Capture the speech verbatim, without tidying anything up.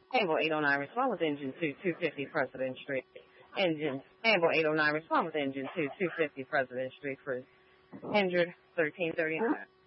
Amble eight oh nine, respond with engine two, two fifty President Street. Engine, Amble eight oh nine, respond with engine two, two fifty President Street for injured thirteen thirty-nine.